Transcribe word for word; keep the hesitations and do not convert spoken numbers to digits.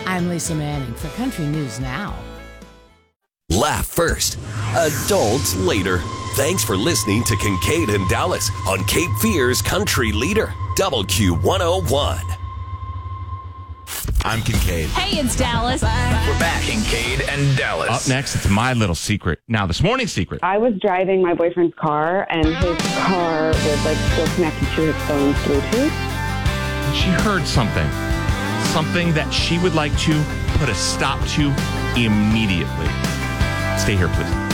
I'm Lisa Manning for Country News Now. Laugh first, adults later. Thanks for listening to Kincaid and Dallas on Cape Fear's Country Leader, W Q one oh one. I'm Kincaid. Hey, it's Dallas. We're back, Kincaid and Dallas. Up next, it's my little secret. Now, this morning's secret. I was driving my boyfriend's car, and his car was like still connected to his phone's Bluetooth. She heard something. Something that she would like to put a stop to immediately. Stay here, please.